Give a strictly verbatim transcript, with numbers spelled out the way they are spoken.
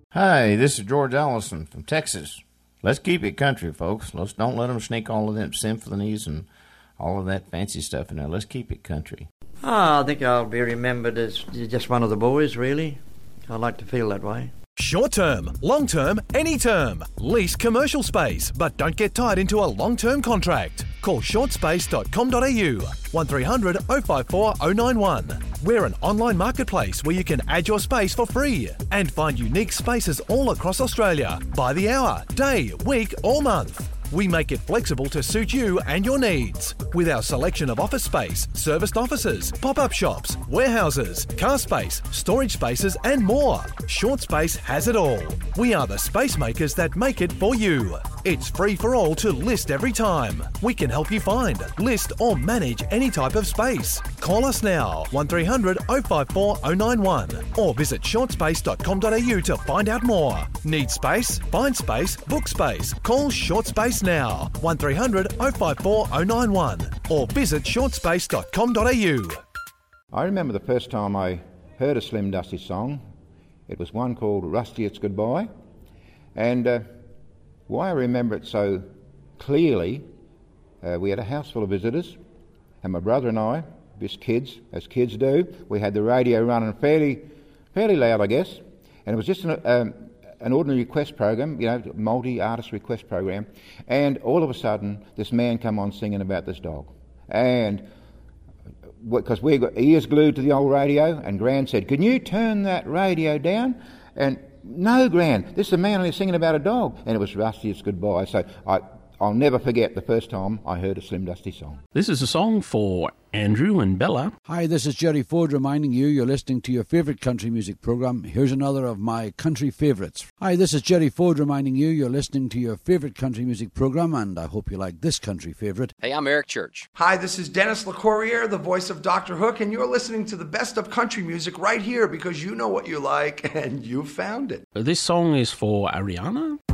Hi, this is George Allison from Texas. Let's keep it country, folks. Let's don't let them sneak all of them symphonies and all of that fancy stuff in there. Let's keep it country. Oh, I think I'll be remembered as just one of the boys, really. I like to feel that way. Short term, long term, any term. Lease commercial space, but don't get tied into a long term contract. Call short space dot com dot a u one three hundred oh five four oh nine one. We're an online marketplace where you can add your space for free and find unique spaces all across Australia by the hour, day, week or month. We make it flexible to suit you and your needs. With our selection of office space, serviced offices, pop-up shops, warehouses, car space, storage spaces and more. Short Space has it all. We are the space makers that make it for you. It's free for all to list every time. We can help you find, list or manage any type of space. Call us now, one three hundred oh five four oh nine one or visit short space dot com dot a u to find out more. Need space? Find space, book space. Call Short Space now, one three hundred oh five four oh nine one or visit short space dot com dot a u. I remember the first time I heard a Slim Dusty song. It was one called Rusty It's Goodbye, and uh, why I remember it so clearly, uh, we had a house full of visitors, and my brother and I, just kids, as kids do, we had the radio running fairly fairly loud, I guess, and it was just an, um, an ordinary request program, you know, multi-artist request program, and all of a sudden this man come on singing about this dog, and because we got ears glued to the old radio, and Gran said, "Can you turn that radio down?" And no, Gran, this is a man only singing about a dog, and it was Rusty It's Goodbye. So I, I'll never forget the first time I heard a Slim Dusty song. This is a song for Andrew and Bella. Hi, this is Jerry Ford reminding you you're listening to your favourite country music programme. Here's another of my country favourites. Hi, this is Jerry Ford reminding you you're listening to your favourite country music programme, and I hope you like this country favourite. Hey, I'm Eric Church. Hi, this is Dennis LeCourrier, the voice of Doctor Hook, and you're listening to the best of country music right here because you know what you like and you found it. This song is for Ariana.